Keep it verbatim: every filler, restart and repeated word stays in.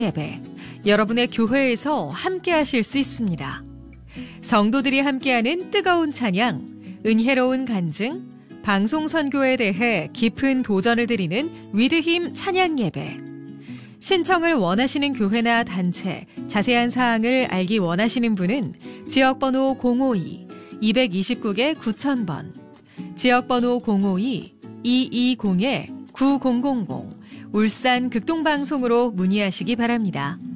예배, 여러분의 교회에서 함께 하실 수 있습니다. 성도들이 함께하는 뜨거운 찬양, 은혜로운 간증, 방송 선교에 대해 깊은 도전을 드리는 위드힘 찬양 예배. 신청을 원하시는 교회나 단체, 자세한 사항을 알기 원하시는 분은 지역번호 공오이 이이구 구천 번, 지역번호 공오이 이이공 구공공공 울산 극동방송으로 문의하시기 바랍니다.